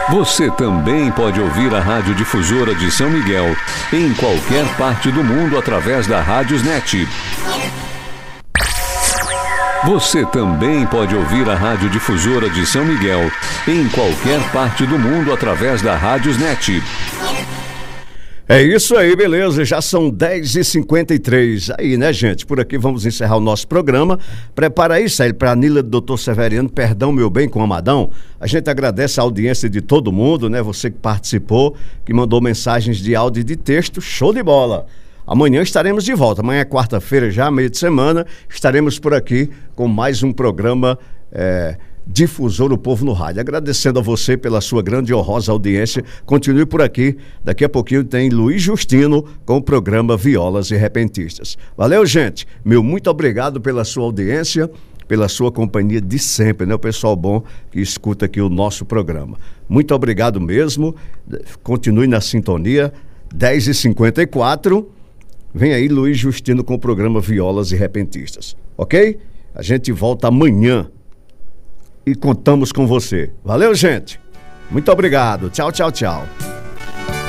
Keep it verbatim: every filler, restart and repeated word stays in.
Você também pode ouvir a Rádio Difusora de São Miguel em qualquer parte do mundo através da Rádiosnet. Você também pode ouvir a Rádio Difusora de São Miguel em qualquer parte do mundo através da Rádiosnet. É isso aí, beleza, já são dez e cinquenta e três aí, né, gente? Por aqui vamos encerrar o nosso programa. Prepara aí, Célio, para a Nila do doutor Severiano, perdão, meu bem, com Amadão. A gente agradece a audiência de todo mundo, né? Você que participou, que mandou mensagens de áudio e de texto, show de bola! Amanhã estaremos de volta, amanhã é quarta-feira já, meio de semana, estaremos por aqui com mais um programa é, Difusor do Povo no Rádio. Agradecendo a você pela sua grande e honrosa audiência, continue por aqui, daqui a pouquinho tem Luiz Justino com o programa Violas e Repentistas. Valeu, gente, meu muito obrigado pela sua audiência, pela sua companhia de sempre, né? O pessoal bom que escuta aqui o nosso programa. Muito obrigado mesmo, continue na sintonia, dez e cinquenta e quatro. Vem aí Luiz Justino com o programa Violas e Repentistas, ok? A gente volta amanhã e contamos com você. Valeu, gente. Muito obrigado. Tchau, tchau, tchau.